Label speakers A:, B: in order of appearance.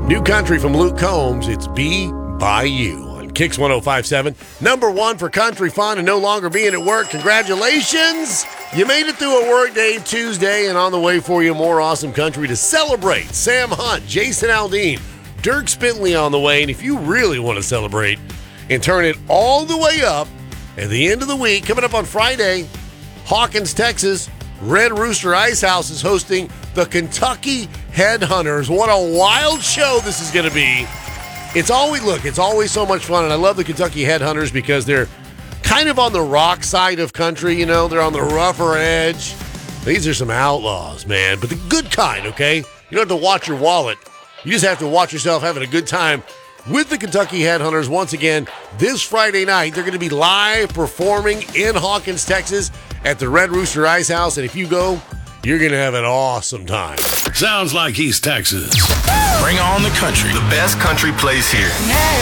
A: New country from Luke Combs. It's Be By You on Kicks 105.7. Number one for country fun and no longer being at work. Congratulations. You made it through a workday Tuesday, and on the way for you more awesome country to celebrate. Sam Hunt, Jason Aldean, Dirk Spintley on the way. And if you really want to celebrate and turn it all the way up at the end of the week, coming up on Friday, Hawkins, Texas, Red Rooster Ice House is hosting the Kentucky Headhunters. What a wild show this is going to be. It's always so much fun, and I love the Kentucky Headhunters because they're kind of on the rock side of country, you know. They're on the rougher edge. These are some outlaws, man, but the good kind, okay? You don't have to watch your wallet. You just have to watch yourself having a good time with the Kentucky Headhunters. Once again, this Friday night, they're going to be live performing in Hawkins, Texas at the Red Rooster Ice House, and if you go, you're going to have an awesome time.
B: Sounds like East Texas. Bring on the country.
C: The best country plays here.